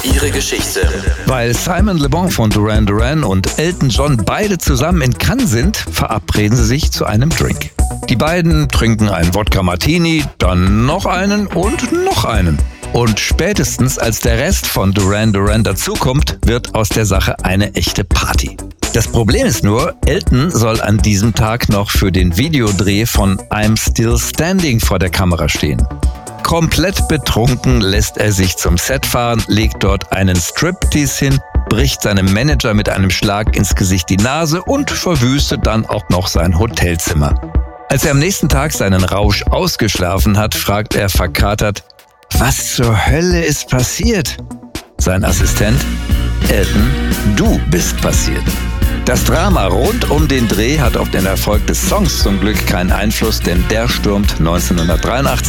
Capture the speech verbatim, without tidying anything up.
Ihre Geschichte. Weil Simon Le Bon von Duran Duran und Elton John beide zusammen in Cannes sind, verabreden sie sich zu einem Drink. Die beiden trinken einen Wodka Martini, dann noch einen und noch einen. Und spätestens als der Rest von Duran Duran dazukommt, wird aus der Sache eine echte Party. Das Problem ist nur, Elton soll an diesem Tag noch für den Videodreh von I'm Still Standing vor der Kamera stehen. Komplett betrunken lässt er sich zum Set fahren, legt dort einen Striptease hin, bricht seinem Manager mit einem Schlag ins Gesicht die Nase und verwüstet dann auch noch sein Hotelzimmer. Als er am nächsten Tag seinen Rausch ausgeschlafen hat, fragt er verkatert: Was zur Hölle ist passiert? Sein Assistent: Elton, du bist passiert. Das Drama rund um den Dreh hat auf den Erfolg des Songs zum Glück keinen Einfluss, denn der stürmt neunzehnhundertdreiundachtzig